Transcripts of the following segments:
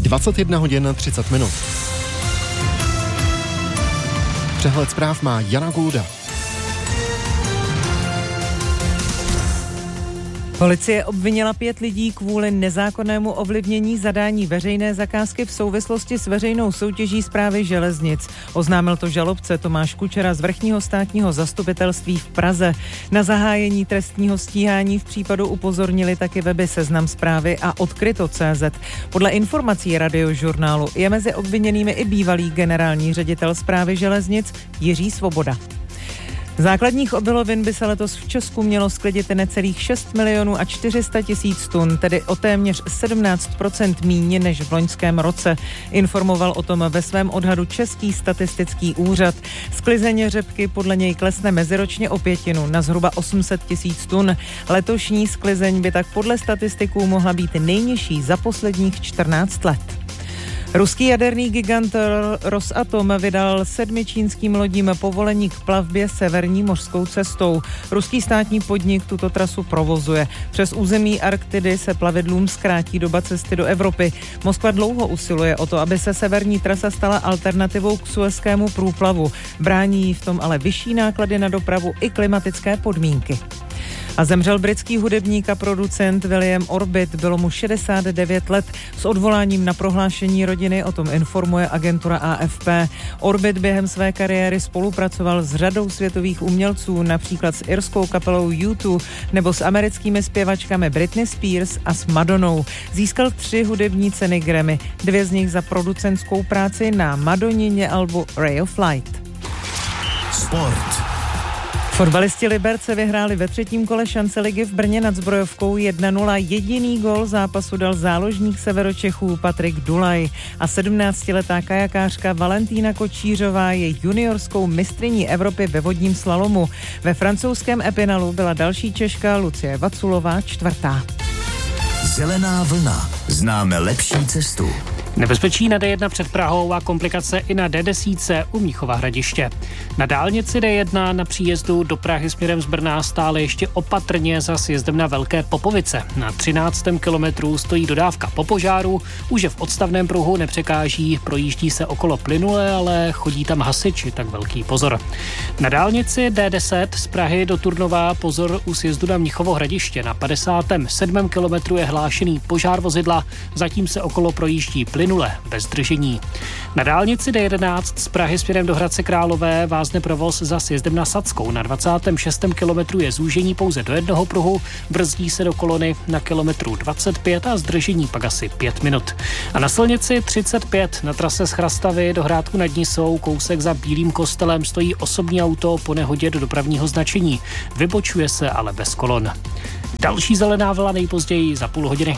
21 hodin 30 minut. Přehled zpráv má Jana Gulda. Policie obvinila 5 lidí kvůli nezákonnému ovlivnění zadání veřejné zakázky v souvislosti s veřejnou soutěží Správy železnic. Oznámil to žalobce Tomáš Kučera z Vrchního státního zastupitelství v Praze. Na zahájení trestního stíhání v případu upozornili taky weby Seznam Zprávy a Odkryto.cz. Podle informací Radiožurnálu je mezi obviněnými i bývalý generální ředitel Správy železnic Jiří Svoboda. Základních obilovin by se letos v Česku mělo sklidit necelých 6 milionů a 400 tisíc tun, tedy o téměř 17% míň než v loňském roce. Informoval o tom ve svém odhadu Český statistický úřad. Sklizeň řepky podle něj klesne meziročně o 1/5 na zhruba 800 tisíc tun. Letošní sklizeň by tak podle statistiků mohla být nejnižší za posledních 14 let. Ruský jaderný gigant Rosatom vydal 7 čínským lodím povolení k plavbě severní mořskou cestou. Ruský státní podnik tuto trasu provozuje. Přes území Arktidy se plavidlům zkrátí doba cesty do Evropy. Moskva dlouho usiluje o to, aby se severní trasa stala alternativou k Suezskému průplavu. Brání jí v tom ale vyšší náklady na dopravu i klimatické podmínky. A zemřel britský hudebník a producent William Orbit, bylo mu 69 let. S odvoláním na prohlášení rodiny o tom informuje agentura AFP. Orbit během své kariéry spolupracoval s řadou světových umělců, například s irskou kapelou U2 nebo s americkými zpěvačkami Britney Spears a s Madonnou. Získal 3 hudební ceny Grammy, 2 z nich za producentskou práci na Madonnině albu Ray of Light. Sport. Fotbalisti Liberce vyhráli ve 3. kole šance ligy v Brně nad Zbrojovkou 1-0. Jediný gól zápasu dal záložník Severočechů Patrik Dulaj a 17letá kajakářka Valentína Kočířová je juniorskou mistryní Evropy ve vodním slalomu. Ve francouzském Epinalu byla další Češka Lucie Vaculová 4. Zelená vlna. Známe lepší cestu. Nebezpečí na D1 před Prahou a komplikace i na D10 u Mnichova Hradiště. Na dálnici D1 na příjezdu do Prahy směrem z Brna stále ještě opatrně za sjezdem na Velké Popovice. Na 13. kilometru stojí dodávka po požáru, už je v odstavném pruhu nepřekáží, projíždí se okolo plynule, ale chodí tam hasiči, tak velký pozor. Na dálnici D10 z Prahy do Turnova pozor u sjezdu na Mnichovo Hradiště. Na 57. kilometru je hlášený požár vozidla, zatím se okolo projíždí plynule bez zdržení. Na dálnici D11 z Prahy směrem do Hradce Králové vázne provoz za sjezdem na Sadskou. Na 26. kilometru je zúžení pouze do jednoho pruhu, brzdí se do kolony na kilometru 25 a zdržení pak asi 5 minut. A na silnici 35 na trase z Chrastavy do Hrádku nad Nisou kousek za Bílým kostelem stojí osobní auto po nehodě do dopravního značení. Vybočuje se ale bez kolon. Další zelená vlna nejpozději za půl hodiny.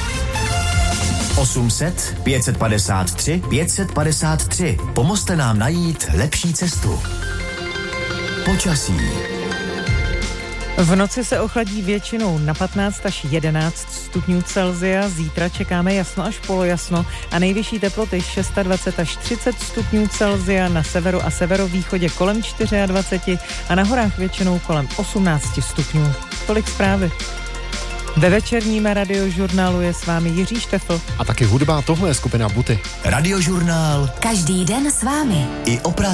800 553 553. Pomozte nám najít lepší cestu. Počasí. V noci se ochladí většinou na 15 až 11 stupňů Celsia. Zítra čekáme jasno až polojasno a nejvyšší teploty 26 až 30 stupňů Celsia, na severu a severovýchodě kolem 24 a na horách většinou kolem 18 stupňů. Tolik zprávy. Ve večerním Radiožurnálu je s vámi Jiří Štefl. A taky hudba, tohle je skupina Buty. Radiožurnál. Každý den s vámi. I o